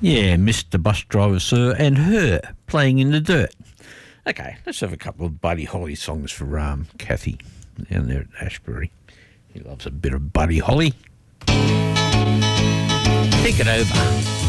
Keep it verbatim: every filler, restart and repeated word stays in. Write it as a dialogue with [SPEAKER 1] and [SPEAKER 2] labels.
[SPEAKER 1] Yeah, Mister Bus Driver Sir and Her, Playing in the Dirt. Okay, let's have a couple of Buddy Holly songs for um, Kathy down there at Ashbury. He loves a bit of Buddy Holly. Take it over.